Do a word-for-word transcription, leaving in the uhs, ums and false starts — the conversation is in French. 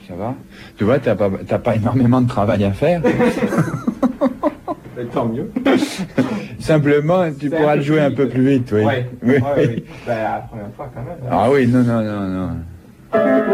ça va. Tu vois, t'as pas, t'as pas énormément de travail à faire. Tant mieux. Simplement, tu C'est pourras un le peu jouer plus un peu vite. plus vite, oui. Ouais, Oui. ouais, oui. Ben, la première fois, quand même. hein. Ah oui, non, non, non, non.